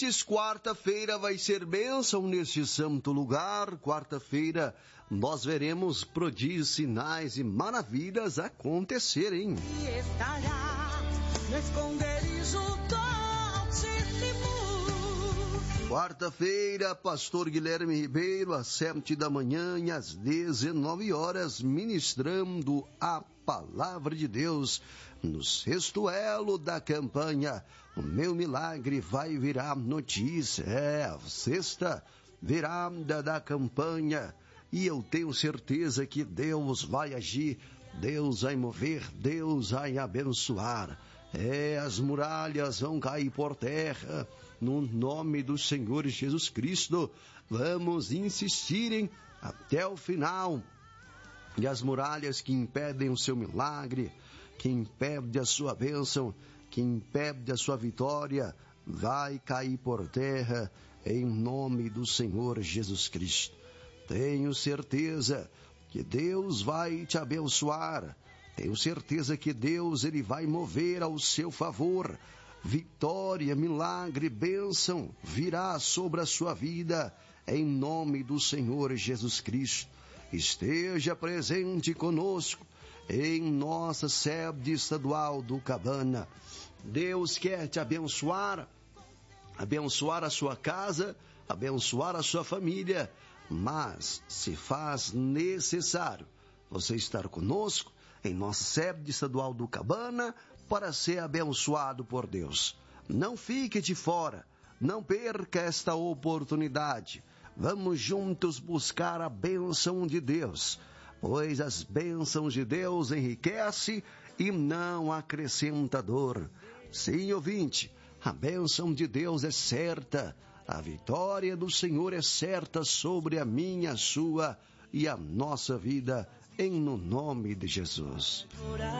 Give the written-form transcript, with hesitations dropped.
Quarta-feira vai ser bênção neste santo lugar. Quarta-feira nós veremos prodígios, sinais e maravilhas acontecerem. E estará no esconderijo do Altíssimo. Quarta-feira, pastor Guilherme Ribeiro, às 7 da manhã e às 19 horas, ministrando a palavra de Deus no sexto elo da campanha. O meu milagre vai virar notícia. A sexta virada da campanha. E eu tenho certeza que Deus vai agir, Deus vai mover, Deus vai abençoar. As muralhas vão cair por terra, no nome do Senhor Jesus Cristo. Vamos insistirem até o final. E as muralhas que impedem o seu milagre, que impedem a sua bênção, que impedem a sua vitória, vai cair por terra em nome do Senhor Jesus Cristo. Tenho certeza que Deus vai te abençoar. Tenho certeza que Deus ele vai mover ao seu favor. Vitória, milagre, bênção virá sobre a sua vida em nome do Senhor Jesus Cristo. Esteja presente conosco em nossa sede estadual do Cabana. Deus quer te abençoar, abençoar a sua casa, abençoar a sua família, mas se faz necessário você estar conosco em nossa sede estadual do Cabana para ser abençoado por Deus. Não fique de fora, não perca esta oportunidade. Vamos juntos buscar a bênção de Deus, pois as bênçãos de Deus enriquecem e não acrescenta dor. Sim, ouvinte, a bênção de Deus é certa, a vitória do Senhor é certa sobre a minha, a sua e a nossa vida, em no nome de Jesus.